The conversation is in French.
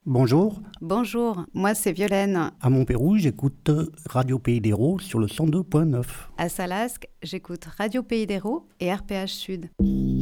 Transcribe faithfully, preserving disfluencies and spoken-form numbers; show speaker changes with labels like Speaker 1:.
Speaker 1: Bonjour,
Speaker 2: Bonjour, moi c'est Violaine.
Speaker 1: à Montpérou, j'écoute Radio Pays d'Hérault sur le cent deux point neuf.
Speaker 2: À Salasque, j'écoute Radio Pays d'Hérault et R P H Sud.